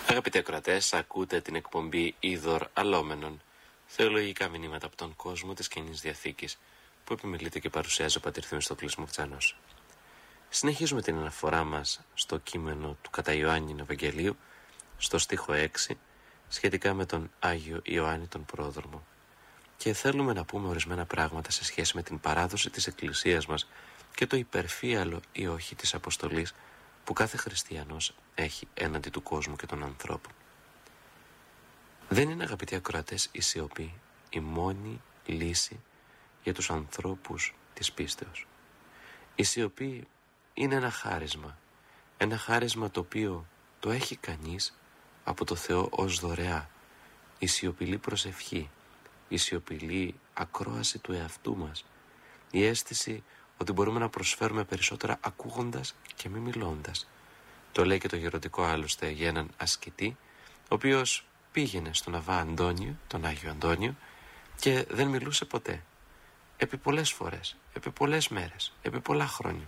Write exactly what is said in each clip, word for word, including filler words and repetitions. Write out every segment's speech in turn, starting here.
Αγαπητοί ακροατές, ακούτε την εκπομπή Είδωρ Αλλόμενων, θεολογικά μηνύματα από τον κόσμο της Καινής Διαθήκης, που επιμελείται και παρουσιάζει ο πατήρ Θεμιστοκλής Μουφτσάνος. Συνεχίζουμε την αναφορά μας στο κείμενο του κατά Ιωάννη Ευαγγελίου, στο στίχο έξι, σχετικά με τον Άγιο Ιωάννη τον Πρόδρομο. Και θέλουμε να πούμε ορισμένα πράγματα σε σχέση με την παράδοση της Εκκλησίας μας και το υπερφύαλο ή όχι της αποστολής που κάθε χριστιανός έχει έναντι του κόσμου και των ανθρώπων. Δεν είναι, αγαπητοί ακροατές, η σιωπή η μόνη λύση για τους ανθρώπους της πίστεως. Η σιωπή είναι ένα χάρισμα, ένα χάρισμα το οποίο το έχει κανείς από το Θεό ως δωρεά. Η σιωπηλή προσευχή, η σιωπηλή ακρόαση του εαυτού μας, η αίσθηση ότι μπορούμε να προσφέρουμε περισσότερα ακούγοντας και μη μιλώντας. Το λέει και το γεροντικό άλλωστε για έναν ασκητή, ο οποίος πήγαινε στον Αβά Αντώνιο, τον Άγιο Αντώνιο, και δεν μιλούσε ποτέ. Επί πολλές φορές, επί πολλές μέρες, επί πολλά χρόνια.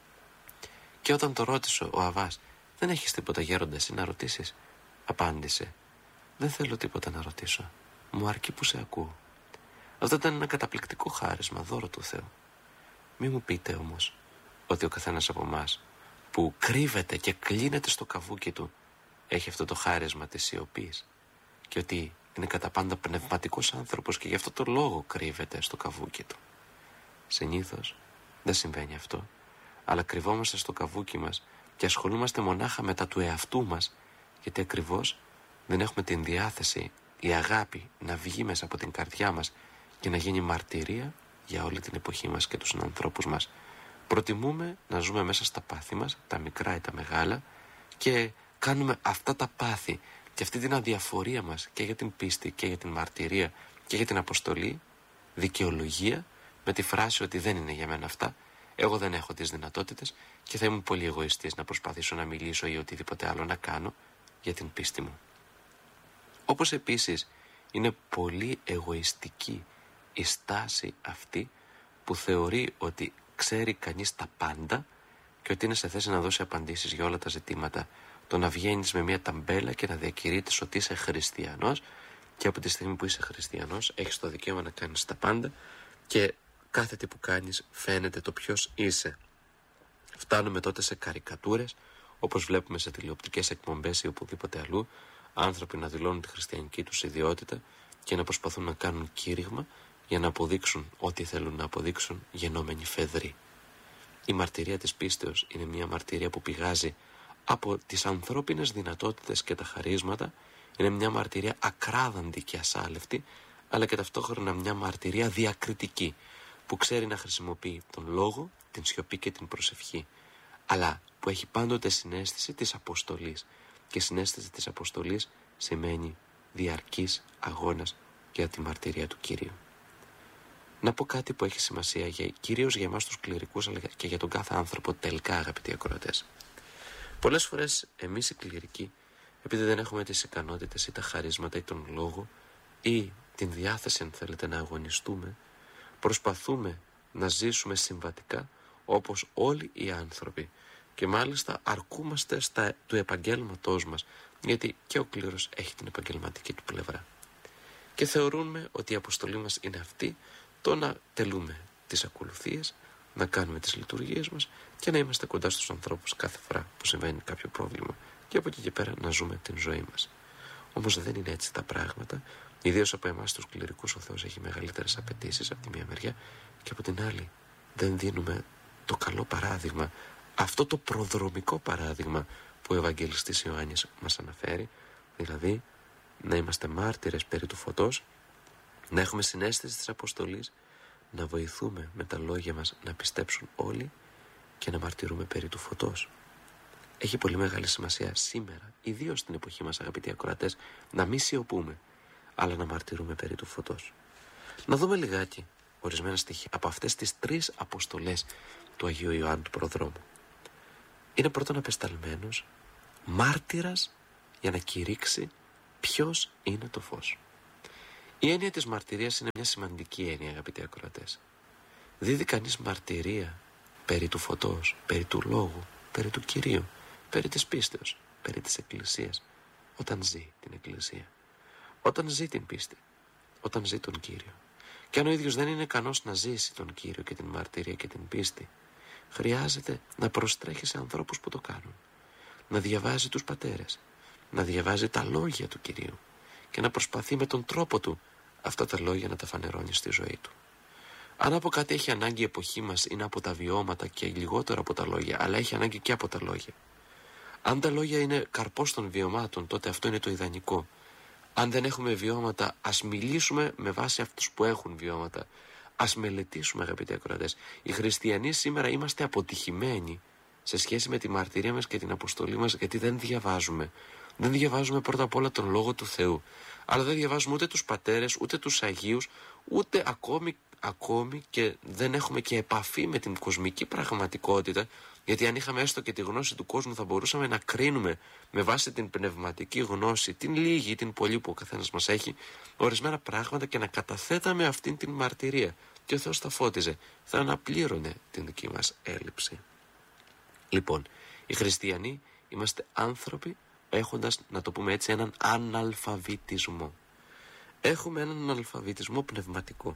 Και όταν το ρώτησε ο Αβάς, «Δεν έχεις τίποτα γέροντα εσύ να ρωτήσεις?» Απάντησε, «Δεν θέλω τίποτα να ρωτήσω. Μου αρκεί που σε ακούω». Αυτό ήταν ένα καταπληκτικό χάρισμα, δώρο του Θεού. Μη μου πείτε όμως ότι ο καθένας από εμάς που κρύβεται και κλείνεται στο καβούκι του έχει αυτό το χάρισμα της σιωπής και ότι είναι κατά πάντα πνευματικός άνθρωπος και γι' αυτό το λόγο κρύβεται στο καβούκι του. Συνήθως δεν συμβαίνει αυτό, αλλά κρυβόμαστε στο καβούκι μας και ασχολούμαστε μονάχα μετά του εαυτού μας, γιατί ακριβώς δεν έχουμε την διάθεση, η αγάπη να βγει μέσα από την καρδιά μας και να γίνει μαρτυρία για όλη την εποχή μας και τους ανθρώπους μας. Προτιμούμε να ζούμε μέσα στα πάθη μας, τα μικρά ή τα μεγάλα, και κάνουμε αυτά τα πάθη και αυτή την αδιαφορία μας και για την πίστη και για την μαρτυρία και για την αποστολή, δικαιολογία, με τη φράση ότι δεν είναι για μένα αυτά, εγώ δεν έχω τις δυνατότητες και θα ήμουν πολύ εγωιστής να προσπαθήσω να μιλήσω ή οτιδήποτε άλλο να κάνω για την πίστη μου. Όπως επίσης είναι πολύ εγωιστική η στάση αυτή που θεωρεί ότι ξέρει κανείς τα πάντα και ότι είναι σε θέση να δώσει απαντήσεις για όλα τα ζητήματα. Το να βγαίνεις με μια ταμπέλα και να διακηρύττεις ότι είσαι χριστιανός και από τη στιγμή που είσαι χριστιανός έχεις το δικαίωμα να κάνεις τα πάντα και κάθε τι που κάνεις φαίνεται το ποιος είσαι. Φτάνουμε τότε σε καρικατούρες, όπως βλέπουμε σε τηλεοπτικές εκπομπές ή οπουδήποτε αλλού, άνθρωποι να δηλώνουν τη χριστιανική τους ιδιότητα και να προσπαθούν να κάνουν κήρυγμα για να αποδείξουν ό,τι θέλουν να αποδείξουν γενόμενοι φεδροί. Η μαρτυρία της πίστεως είναι μια μαρτυρία που πηγάζει από τις ανθρώπινες δυνατότητες και τα χαρίσματα, είναι μια μαρτυρία ακράδαντη και ασάλευτη, αλλά και ταυτόχρονα μια μαρτυρία διακριτική, που ξέρει να χρησιμοποιεί τον λόγο, την σιωπή και την προσευχή, αλλά που έχει πάντοτε συναίσθηση της αποστολής, και συναίσθηση της αποστολής σημαίνει διαρκής αγώνας για τη μαρτυρία του Κυρίου. Να πω κάτι που έχει σημασία για, κυρίως για εμάς τους κληρικούς, αλλά και για τον κάθε άνθρωπο τελικά, αγαπητοί ακροατές. Πολλές φορές εμείς οι κληρικοί, επειδή δεν έχουμε τις ικανότητες ή τα χαρίσματα ή τον λόγο ή την διάθεση, αν θέλετε, να αγωνιστούμε, προσπαθούμε να ζήσουμε συμβατικά όπως όλοι οι άνθρωποι και μάλιστα αρκούμαστε στα του επαγγέλματός μας, γιατί και ο κλήρος έχει την επαγγελματική του πλευρά. Και θεωρούμε ότι η αποστολή μας είναι αυτή, το να τελούμε τις ακολουθίες, να κάνουμε τις λειτουργίες μας και να είμαστε κοντά στους ανθρώπους κάθε φορά που συμβαίνει κάποιο πρόβλημα και από εκεί και πέρα να ζούμε την ζωή μας. Όμως δεν είναι έτσι τα πράγματα, ιδίως από εμάς τους κληρικούς ο Θεός έχει μεγαλύτερες απαιτήσεις από τη μία μεριά και από την άλλη δεν δίνουμε το καλό παράδειγμα, αυτό το προδρομικό παράδειγμα που ο Ευαγγελιστής Ιωάννης μας αναφέρει, δηλαδή να είμαστε μάρτυρες περί του φωτός, να έχουμε συναίσθηση της αποστολής, να βοηθούμε με τα λόγια μας να πιστέψουν όλοι και να μαρτυρούμε περί του φωτός. Έχει πολύ μεγάλη σημασία σήμερα, ιδίως στην εποχή μας, αγαπητοί ακροατές, να μην σιωπούμε, αλλά να μαρτυρούμε περί του φωτός. Να δούμε λιγάκι ορισμένα στοιχεία από αυτές τις τρεις αποστολές του Αγίου Ιωάννου του Προδρόμου. Είναι πρώτον απεσταλμένος, μάρτυρας για να κηρύξει ποιος είναι το φως. Η έννοια της μαρτυρίας είναι μια σημαντική έννοια, αγαπητοί ακροατές. Δίδει κανείς μαρτυρία περί του φωτός, περί του λόγου, περί του Κυρίου, περί της πίστεως, περί της Εκκλησίας, Όταν ζει την Εκκλησία, όταν ζει την πίστη, όταν ζει τον Κύριο. Και αν ο ίδιος δεν είναι ικανός να ζήσει τον Κύριο και την μαρτυρία και την πίστη, χρειάζεται να προστρέχει σε ανθρώπους που το κάνουν, να διαβάζει τους πατέρες, να διαβάζει τα λόγια του Κυρίου και να προσπαθεί με τον τρόπο του αυτά τα λόγια να τα φανερώνει στη ζωή του. Αν από κάτι έχει ανάγκη η εποχή μας είναι από τα βιώματα και λιγότερο από τα λόγια, αλλά έχει ανάγκη και από τα λόγια. Αν τα λόγια είναι καρπός των βιωμάτων, τότε αυτό είναι το ιδανικό. Αν δεν έχουμε βιώματα, ας μιλήσουμε με βάση αυτούς που έχουν βιώματα. Ας μελετήσουμε, αγαπητοί ακροατές. Οι χριστιανοί σήμερα είμαστε αποτυχημένοι σε σχέση με τη μαρτυρία μας και την αποστολή μας, γιατί δεν διαβάζουμε. Δεν διαβάζουμε πρώτα απ' όλα τον Λόγο του Θεού. Αλλά δεν διαβάζουμε ούτε τους πατέρες, ούτε τους Αγίους, ούτε ακόμη, ακόμη και δεν έχουμε και επαφή με την κοσμική πραγματικότητα, γιατί αν είχαμε έστω και τη γνώση του κόσμου θα μπορούσαμε να κρίνουμε με βάση την πνευματική γνώση, την λίγη ή την πολλή που ο καθένας μας έχει, ορισμένα πράγματα και να καταθέταμε αυτήν την μαρτυρία. Και ο Θεός θα φώτιζε, θα αναπλήρωνε την δική μας έλλειψη. Λοιπόν, οι χριστιανοί είμαστε άνθρωποι έχοντας, να το πούμε έτσι, έναν αναλφαβητισμό. Έχουμε έναν αναλφαβητισμό πνευματικό.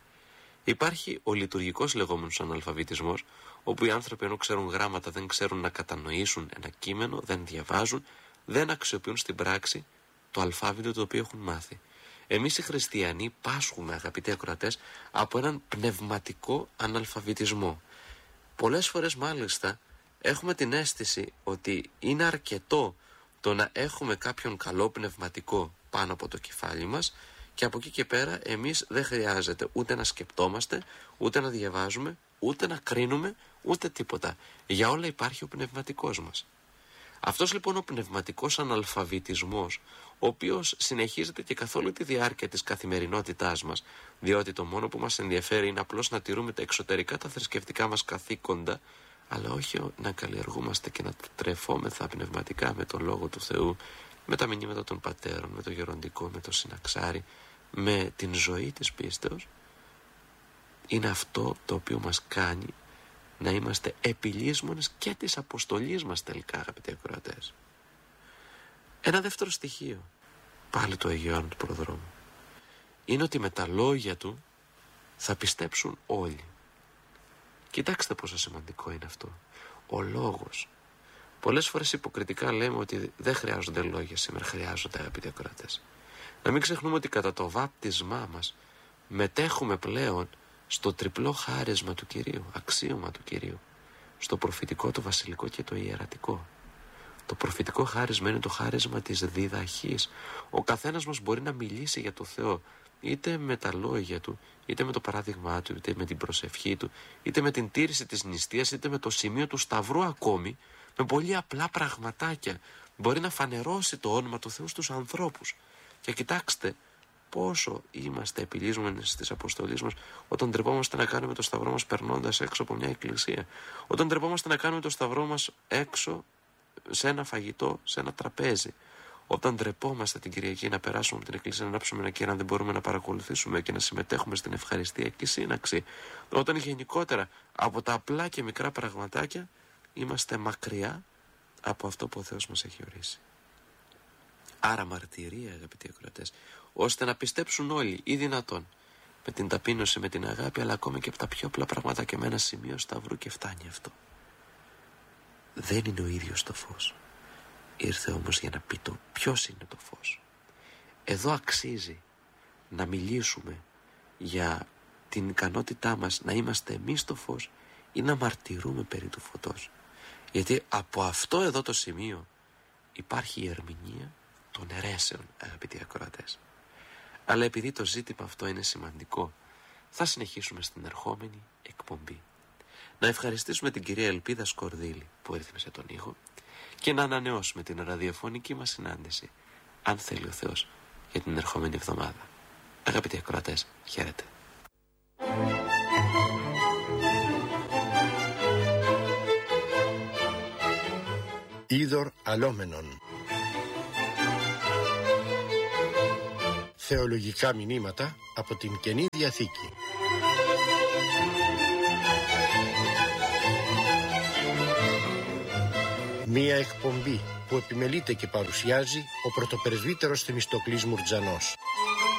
Υπάρχει ο λειτουργικός λεγόμενος αναλφαβητισμός, όπου οι άνθρωποι ενώ ξέρουν γράμματα δεν ξέρουν να κατανοήσουν ένα κείμενο, δεν διαβάζουν, δεν αξιοποιούν στην πράξη το αλφάβητο το οποίο έχουν μάθει. Εμείς οι χριστιανοί πάσχουμε, αγαπητοί ακροατές, από έναν πνευματικό αναλφαβητισμό. Πολλές φορές μάλιστα έχουμε την αίσθηση ότι είναι αρκετό το να έχουμε κάποιον καλό πνευματικό πάνω από το κεφάλι μας και από εκεί και πέρα εμείς δεν χρειάζεται ούτε να σκεπτόμαστε, ούτε να διαβάζουμε, ούτε να κρίνουμε, ούτε τίποτα. Για όλα υπάρχει ο πνευματικός μας. Αυτός λοιπόν ο πνευματικός αναλφαβητισμός, ο οποίος συνεχίζεται και καθ' όλη τη διάρκεια της καθημερινότητάς μας, διότι το μόνο που μας ενδιαφέρει είναι απλώς να τηρούμε τα εξωτερικά, τα θρησκευτικά μας καθήκοντα, αλλά όχι να καλλιεργούμαστε και να τρεφόμεθα πνευματικά με τον Λόγο του Θεού, με τα μηνύματα των πατέρων, με το γεροντικό, με το συναξάρι, με την ζωή της πίστεως, είναι αυτό το οποίο μας κάνει να είμαστε επιλύσμονες και της αποστολής μας τελικά, αγαπητοί ακροατές. Ένα δεύτερο στοιχείο, πάλι του Αγίου Ιωάννου του Προδρόμου, είναι ότι με τα λόγια του θα πιστέψουν όλοι. Κοιτάξτε πόσο σημαντικό είναι αυτό. Ο λόγος. Πολλές φορές υποκριτικά λέμε ότι δεν χρειάζονται λόγια σήμερα, χρειάζονται, αγαπητοί ακροατές. Να μην ξεχνούμε ότι κατά το βάπτισμά μας μετέχουμε πλέον στο τριπλό χάρισμα του Κυρίου, αξίωμα του Κυρίου, στο προφητικό, το βασιλικό και το ιερατικό. Το προφητικό χάρισμα είναι το χάρισμα της διδαχής. Ο καθένας μας μπορεί να μιλήσει για το Θεό, είτε με τα λόγια του, είτε με το παράδειγμά του, είτε με την προσευχή του, είτε με την τήρηση της νηστείας, είτε με το σημείο του σταυρού ακόμη, με πολύ απλά πραγματάκια. Μπορεί να φανερώσει το όνομα του Θεού στους ανθρώπους. Και κοιτάξτε πόσο είμαστε επιλύσμενοι στις αποστολές μας όταν τρεπόμαστε να κάνουμε το σταυρό μας περνώντας έξω από μια εκκλησία. Όταν τρεπόμαστε να κάνουμε το σταυρό μας έξω σε ένα φαγητό, σε ένα τραπέζι. Όταν ντρεπόμαστε την Κυριακή να περάσουμε από την εκκλησία, να ανάψουμε ένα κέρα, δεν μπορούμε να παρακολουθήσουμε και να συμμετέχουμε στην ευχαριστιακή σύναξη. Όταν γενικότερα από τα απλά και μικρά πραγματάκια είμαστε μακριά από αυτό που ο Θεός μας έχει ορίσει. Άρα μαρτυρία, αγαπητοί ακροατές, ώστε να πιστέψουν όλοι ή δυνατόν, με την ταπείνωση, με την αγάπη, αλλά ακόμα και από τα πιο απλά πραγματάκια, με ένα σημείο σταυρού και φτάνει αυτό. Δεν είναι ο ίδιος το φως. Ήρθε όμως για να πει το ποιος είναι το φως. Εδώ αξίζει να μιλήσουμε για την ικανότητά μας να είμαστε εμείς το φως ή να μαρτυρούμε περί του φωτός. Γιατί από αυτό εδώ το σημείο υπάρχει η ερμηνεία των αιρέσεων, αγαπητοί ακροατές. Αλλά επειδή το ζήτημα αυτό είναι σημαντικό, θα συνεχίσουμε στην ερχόμενη εκπομπή. Να ευχαριστήσουμε την κυρία Ελπίδα Σκορδίλη που έριθμισε τον ήχο και να ανανεώσουμε την ραδιοφωνική μας συνάντηση, αν θέλει ο Θεός, για την ερχόμενη εβδομάδα. Αγαπητοί ακροατές, χαίρετε. Είδωρ αλόμενον. Θεολογικά μηνύματα από την Καινή Διαθήκη. Μία εκπομπή που επιμελείται και παρουσιάζει ο πρωτοπρεσβύτερος Θεμιστοκλής Μουρτζανός.